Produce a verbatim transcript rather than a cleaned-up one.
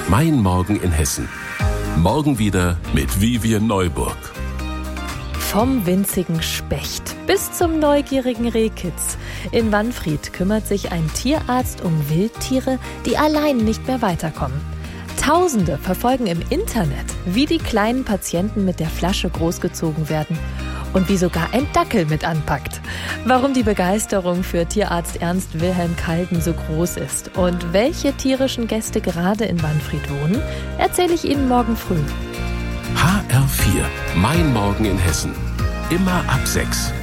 Mein Morgen in Hessen. Morgen wieder mit Vivian Neuburg. Vom winzigen Specht bis zum neugierigen Rehkitz. In Wanfried kümmert sich ein Tierarzt um Wildtiere, die allein nicht mehr weiterkommen. Tausende verfolgen im Internet, wie die kleinen Patienten mit der Flasche großgezogen werden und wie sogar ein Dackel mit anpackt. Warum die Begeisterung für Tierarzt Ernst Wilhelm Kalden so groß ist und welche tierischen Gäste gerade in Wanfried wohnen, erzähle ich Ihnen morgen früh. H R vier. Mein Morgen in Hessen. Immer ab sechs.